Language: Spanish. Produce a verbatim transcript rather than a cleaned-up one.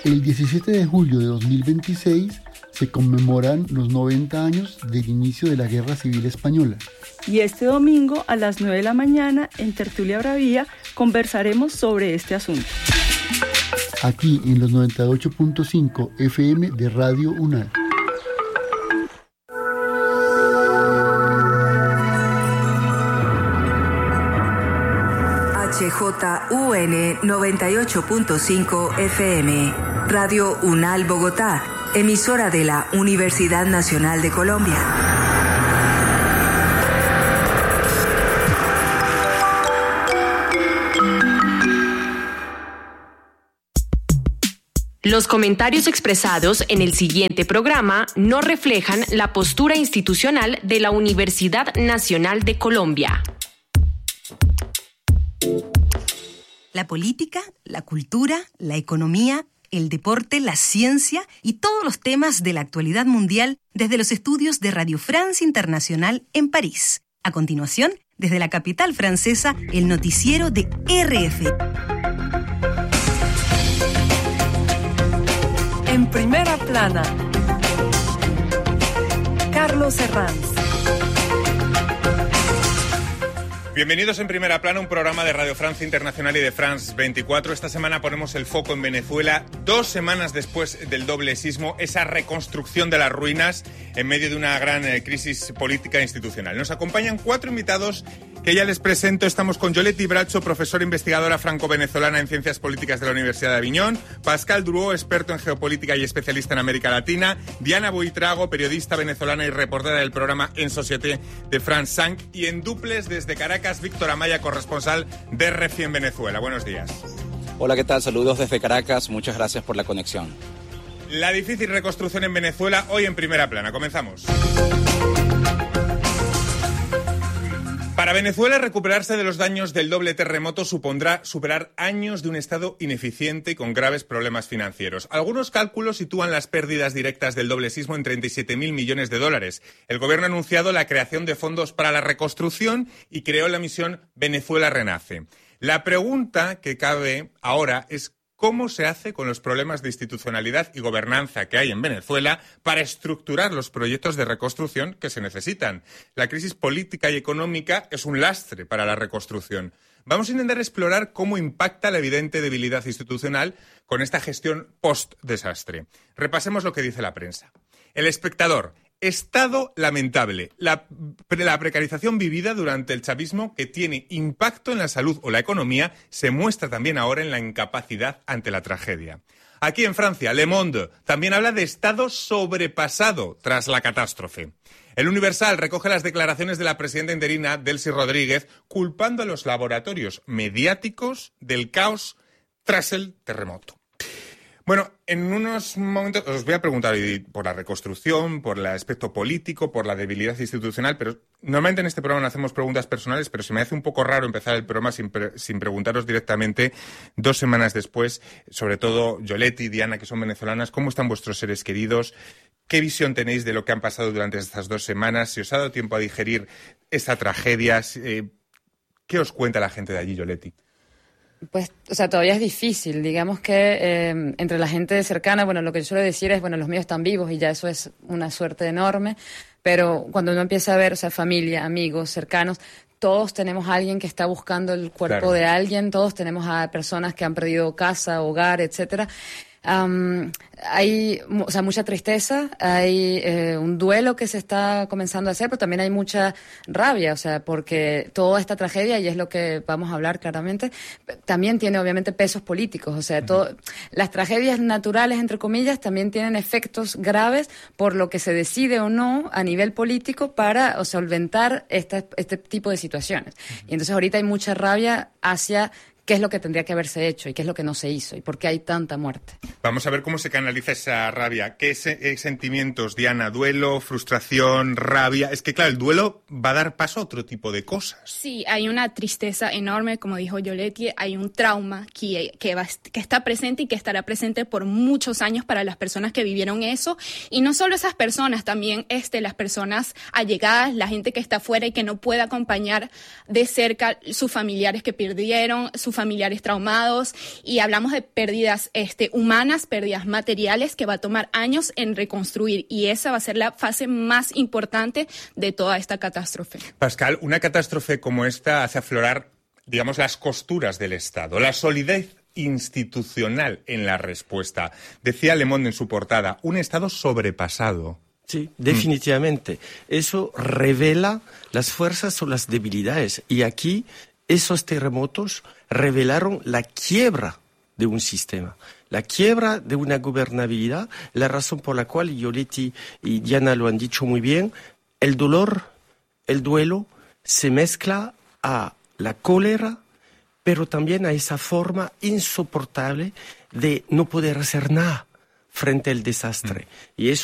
El diecisiete de julio de dos mil veintiséis se conmemoran los noventa años del inicio de la Guerra Civil Española. Y este domingo a las nueve de la mañana en Tertulia Bravía conversaremos sobre este asunto. Aquí en los noventa y ocho punto cinco F M de Radio UNAL. H J U N noventa y ocho punto cinco F M, Radio UNAL Bogotá, emisora de la Universidad Nacional de Colombia. Los comentarios expresados en el siguiente programa no reflejan la postura institucional de la Universidad Nacional de Colombia. La política, la cultura, la economía, el deporte, la ciencia y todos los temas de la actualidad mundial desde los estudios de Radio France Internacional en París. A continuación, desde la capital francesa, el noticiero de R F. En primera plana, Carlos Herranz. Bienvenidos en Primera Plana, un programa de Radio France Internacional y de France veinticuatro. Esta semana ponemos el foco en Venezuela, dos semanas después del doble sismo, esa reconstrucción de las ruinas en medio de una gran eh, crisis política e institucional. Nos acompañan cuatro invitados que ya les presento. Estamos con Yoletti Bracho, profesora investigadora franco-venezolana en Ciencias Políticas de la Universidad de Aviñón, Pascal Drouot, experto en geopolítica y especialista en América Latina, Diana Buitrago, periodista venezolana y reportera del programa En Société de France cinco, y en duples desde Caracas, Víctor Amaya, corresponsal de R F I en Venezuela. Buenos días. Hola, ¿qué tal? Saludos desde Caracas. Muchas gracias por la conexión. La difícil reconstrucción en Venezuela, hoy en Primera Plana. Comenzamos. Para Venezuela, recuperarse de los daños del doble terremoto supondrá superar años de un Estado ineficiente y con graves problemas financieros. Algunos cálculos sitúan las pérdidas directas del doble sismo en treinta y siete mil millones de dólares. El gobierno ha anunciado la creación de fondos para la reconstrucción y creó la misión Venezuela Renace. La pregunta que cabe ahora es ¿cómo se hace con los problemas de institucionalidad y gobernanza que hay en Venezuela para estructurar los proyectos de reconstrucción que se necesitan? La crisis política y económica es un lastre para la reconstrucción. Vamos a intentar explorar cómo impacta la evidente debilidad institucional con esta gestión post-desastre. Repasemos lo que dice la prensa. El Espectador. Estado lamentable. La, la precarización vivida durante el chavismo, que tiene impacto en la salud o la economía, se muestra también ahora en la incapacidad ante la tragedia. Aquí en Francia, Le Monde también habla de Estado sobrepasado tras la catástrofe. El Universal recoge las declaraciones de la presidenta interina, Delcy Rodríguez, culpando a los laboratorios mediáticos del caos tras el terremoto. Bueno, en unos momentos os voy a preguntar por la reconstrucción, por el aspecto político, por la debilidad institucional, pero normalmente en este programa no hacemos preguntas personales, pero se me hace un poco raro empezar el programa sin, pre- sin preguntaros directamente, dos semanas después, sobre todo Yoletti y Diana, que son venezolanas, ¿cómo están vuestros seres queridos? ¿Qué visión tenéis de lo que han pasado durante estas dos semanas? ¿Si os ha dado tiempo a digerir esta tragedia? Eh, ¿Qué os cuenta la gente de allí, Yoletti? Pues, o sea, todavía es difícil. Digamos que eh, entre la gente cercana, bueno, lo que yo suelo decir es, bueno, los míos están vivos y ya eso es una suerte enorme, pero cuando uno empieza a ver, o sea, familia, amigos, cercanos, todos tenemos a alguien que está buscando el cuerpo claro. de alguien, todos tenemos a personas que han perdido casa, hogar, etcétera. Um, hay o sea, mucha tristeza, hay eh, un duelo que se está comenzando a hacer, pero también hay mucha rabia, o sea, porque toda esta tragedia, y es lo que vamos a hablar claramente, también tiene obviamente pesos políticos, o sea, uh-huh. todo, las tragedias naturales, entre comillas, también tienen efectos graves por lo que se decide o no a nivel político para o solventar esta, este tipo de situaciones. Uh-huh. Y entonces ahorita hay mucha rabia hacia qué es lo que tendría que haberse hecho y qué es lo que no se hizo y por qué hay tanta muerte. Vamos a ver cómo se canaliza esa rabia. ¿Qué, se, qué sentimientos, Diana? ¿Duelo, frustración, rabia? Es que, claro, el duelo va a dar paso a otro tipo de cosas. Sí, hay una tristeza enorme, como dijo Yoletti, hay un trauma que, que, va, que está presente y que estará presente por muchos años para las personas que vivieron eso. Y no solo esas personas, también este, las personas allegadas, la gente que está afuera y que no puede acompañar de cerca sus familiares que perdieron, sus sus familiares traumados, y hablamos de pérdidas este, humanas, pérdidas materiales que va a tomar años en reconstruir, y esa va a ser la fase más importante de toda esta catástrofe. Pascal, una catástrofe como esta hace aflorar, digamos, las costuras del Estado, la solidez institucional en la respuesta. Decía Le Monde en su portada, un Estado sobrepasado. Sí, definitivamente. Mm. Eso revela las fuerzas o las debilidades. Y aquí esos terremotos revelaron la quiebra de un sistema, la quiebra de una gobernabilidad, la razón por la cual Yoleti y Diana lo han dicho muy bien, el dolor, el duelo se mezcla a la cólera, pero también a esa forma insoportable de no poder hacer nada frente al desastre. Mm. Y eso